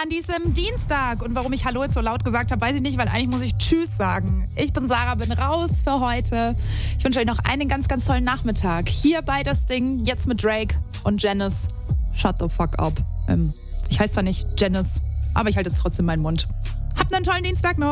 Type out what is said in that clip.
an diesem Dienstag. Und warum ich Hallo jetzt so laut gesagt habe, weiß ich nicht, weil eigentlich muss ich Tschüss sagen. Ich bin Sarah, bin raus für heute. Ich wünsche euch noch einen ganz, ganz tollen Nachmittag. Hier bei das Ding, jetzt mit Drake und Janice. Shut the fuck up. Ich heiße zwar nicht Janice, aber ich halte jetzt trotzdem meinen Mund. Habt einen tollen Dienstag noch.